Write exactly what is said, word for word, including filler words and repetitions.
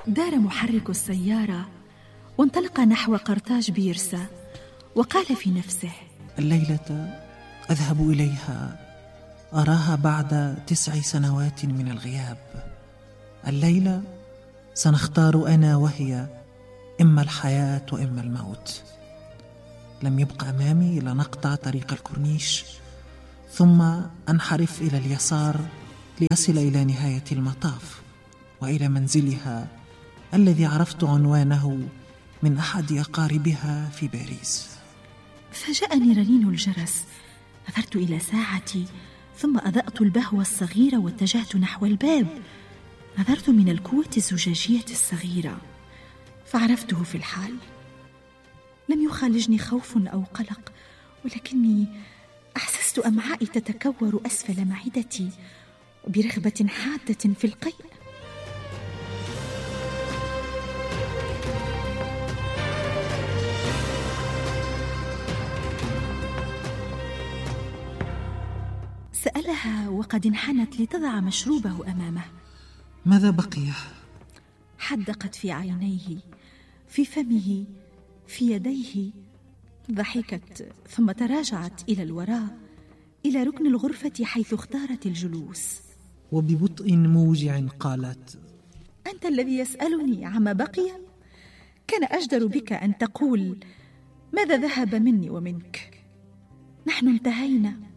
دار محرك السيارة وانطلق نحو قرطاج بيرسا، وقال في نفسه: الليلة أذهب إليها، أراها بعد تسع سنوات من الغياب. الليلة سنختار أنا وهي إما الحياة وإما الموت. لم يبق أمامي إلا نقطع طريق الكورنيش، ثم أنحرف إلى اليسار لأصل إلى نهاية المطاف وإلى منزلها الذي عرفت عنوانه من أحد أقاربها في باريس. فجاءني رنين الجرس، نظرت إلى ساعتي ثم أضأت البهوة الصغيرة واتجهت نحو الباب. نظرت من الكوة الزجاجية الصغيرة فعرفته في الحال. لم يخالجني خوف أو قلق، ولكني أحسست أمعائي تتكور أسفل معدتي وبرغبة حادة في القيء. سألها وقد انحنت لتضع مشروبه أمامه: ماذا بقي؟ حدقت في عينيه، في فمه، في يديه. ضحكت ثم تراجعت إلى الوراء إلى ركن الغرفة حيث اختارت الجلوس، وببطء موجع قالت: أنت الذي يسألني عما بقي؟ كان أجدر بك أن تقول ماذا ذهب مني ومنك. نحن انتهينا،